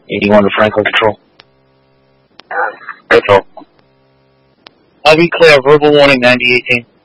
81 to Franklin Control. Control. I'll be clear. Verbal warning 9018.